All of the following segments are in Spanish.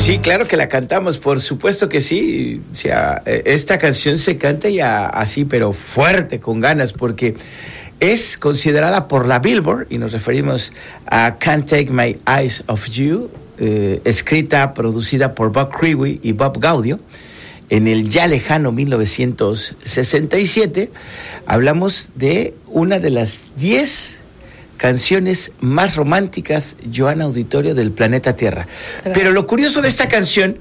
Sí, claro que la cantamos, por supuesto que sí. O sea, esta canción se canta ya así, pero fuerte, con ganas, porque es considerada por la Billboard, y nos referimos a Can't Take My Eyes Off You, escrita, producida por Bob Crewey y Bob Gaudio, en el ya lejano 1967. Hablamos de una de las 10 canciones más románticas, Joana Auditorio, del planeta Tierra. Claro. Pero lo curioso de esta canción,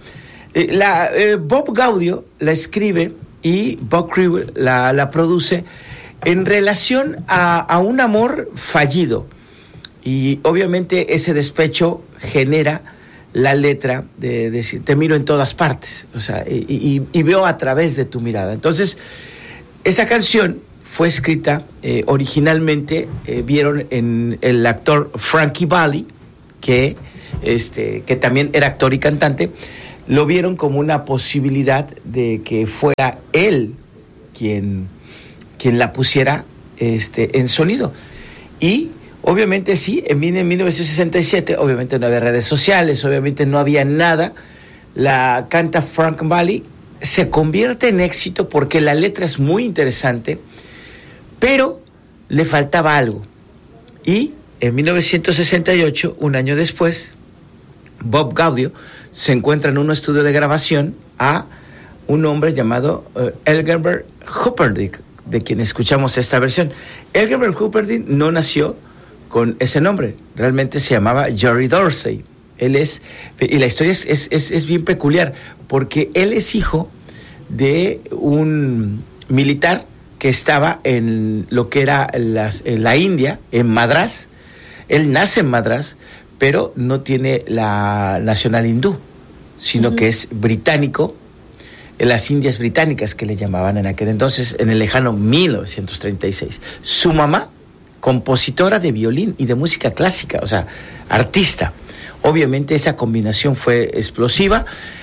Bob Gaudio la escribe y Bob Crewey la produce en relación a un amor fallido. Y obviamente ese despecho genera la letra de decir, te miro en todas partes, o sea, y veo a través de tu mirada. Entonces, esa canción fue escrita originalmente, vieron en el actor Frankie Valli, que también era actor y cantante, lo vieron como una posibilidad de que fuera él quien la pusiera en sonido. Y obviamente sí, en 1967, obviamente no había redes sociales, obviamente no había nada, la canta Frank Valli, se convierte en éxito porque la letra es muy interesante, pero le faltaba algo. Y en 1968, un año después, Bob Gaudio se encuentra en un estudio de grabación a un hombre llamado Engelbert Humperdinck, de quien escuchamos esta versión. Engelbert Humperdinck no nació con ese nombre, realmente se llamaba Jerry Dorsey. Él es, y la historia es bien peculiar, porque él es hijo de un militar que estaba en lo que era en la India, en Madrás. Él nace en Madrás, pero no tiene la nacional hindú, sino que es británico, en las Indias británicas, que le llamaban en aquel entonces, en el lejano 1936. Su mamá, compositora de violín y de música clásica, o sea, artista. Obviamente esa combinación fue explosiva.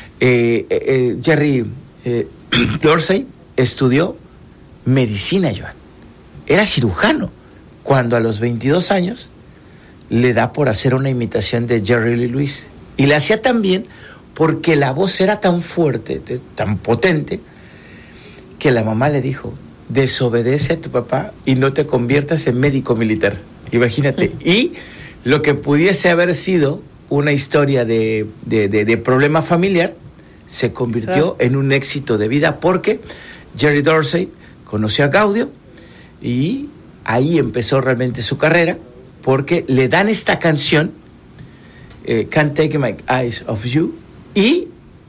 Jerry Dorsey estudió medicina, Joan. Era cirujano, cuando a los 22 años le da por hacer una imitación de Jerry Lee Lewis. Y la hacía tan bien porque la voz era tan fuerte, tan potente, que la mamá le dijo, desobedece a tu papá y no te conviertas en médico militar. Imagínate. Y lo que pudiese haber sido una historia de problema familiar, se convirtió en un éxito de vida, porque Jerry Dorsey conoció a Gaudio y ahí empezó realmente su carrera, porque le dan esta canción, Can't Take My Eyes Off You, y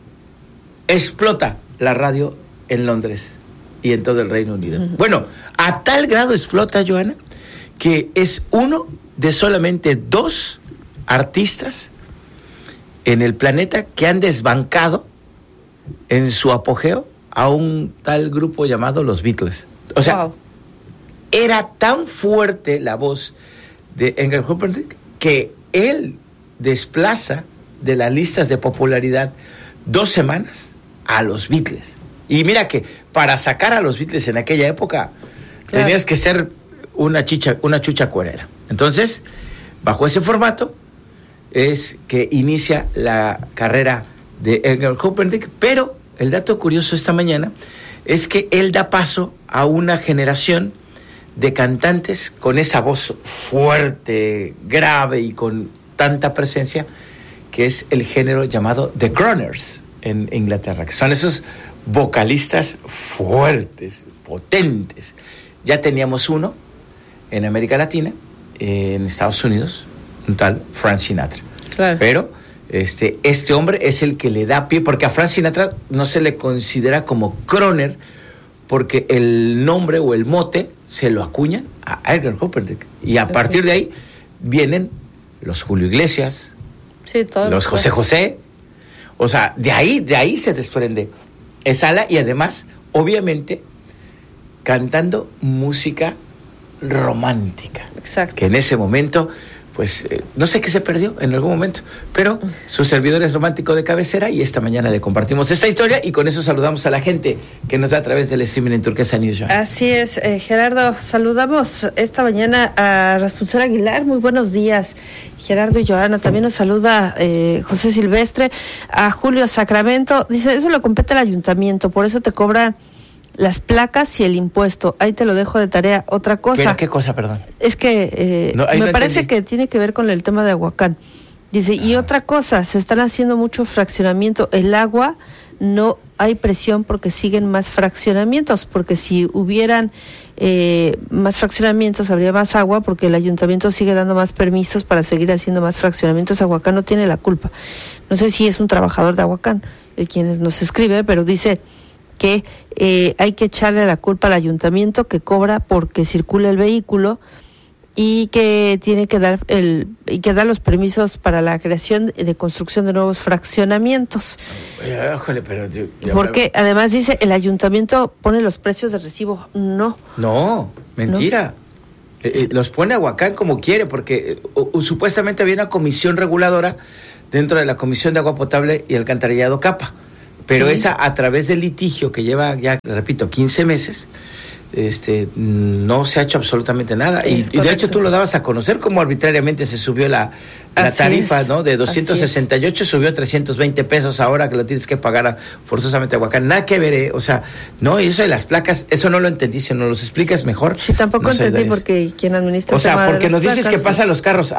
explota la radio en Londres y en todo el Reino Unido. Uh-huh. Bueno, a tal grado explota, Joana, que es uno de solamente 2 artistas en el planeta que han desbancado en su apogeo a un tal grupo llamado los Beatles. O sea, era tan fuerte la voz de Engelbert Humperdinck que él desplaza de las listas de popularidad 2 semanas a los Beatles. Y mira que para sacar a los Beatles en aquella época tenías que ser una chucha cuerera. Entonces, bajo ese formato es que inicia la carrera de Engelbert Humperdinck, pero el dato curioso esta mañana es que él da paso a una generación de cantantes con esa voz fuerte, grave y con tanta presencia, que es el género llamado The Crooners en Inglaterra, que son esos vocalistas fuertes, potentes. Ya teníamos uno en América Latina, en Estados Unidos, un tal Frank Sinatra. Claro. Pero este hombre es el que le da pie, porque a Frank Sinatra no se le considera como crooner, porque el nombre o el mote se lo acuñan a Engelbert Humperdinck. Y a partir de ahí vienen los Julio Iglesias, los José José. O sea, de ahí se desprende esa ala, y además, obviamente, cantando música romántica. Exacto. Que en ese momento, pues no sé qué se perdió en algún momento, pero su servidor es romántico de cabecera y esta mañana le compartimos esta historia y con eso saludamos a la gente que nos ve a través del streaming en Turquesa News. Así es, Gerardo, saludamos esta mañana a Raspuncel Aguilar, muy buenos días, Gerardo y Joana, también nos saluda José Silvestre, a Julio Sacramento, dice, eso lo compete el ayuntamiento, por eso te cobran las placas y el impuesto. Ahí te lo dejo de tarea. Otra cosa. ¿Pero qué cosa, perdón? Es que me parece que tiene que ver con el tema de Ahuacán. Dice, y otra cosa, se están haciendo mucho fraccionamiento. El agua no hay presión porque siguen más fraccionamientos, porque si hubieran más fraccionamientos habría más agua porque el ayuntamiento sigue dando más permisos para seguir haciendo más fraccionamientos. Ahuacán no tiene la culpa. No sé si es un trabajador de Ahuacán, quien nos escribe, pero dice que hay que echarle la culpa al ayuntamiento que cobra porque circula el vehículo y que tiene que dar los permisos para la creación de construcción de nuevos fraccionamientos. Porque además dice el ayuntamiento pone los precios de recibo. No, mentira. No. Los pone Ahuacán como quiere porque supuestamente había una comisión reguladora dentro de la Comisión de Agua Potable y Alcantarillado CAPA. Pero sí, esa a través del litigio que lleva ya, repito, 15 meses, no se ha hecho absolutamente nada. Y de hecho tú lo dabas a conocer cómo arbitrariamente se subió la tarifa, ¿no? De 268 subió a 320 pesos ahora que lo tienes que pagar forzosamente a Ahuacán. Nada que ver, o sea, no, y eso de las placas, eso no lo entendí, si nos lo explicas mejor. Sí, tampoco entendí porque quien administra... O sea, porque nos dices que pasan los carros.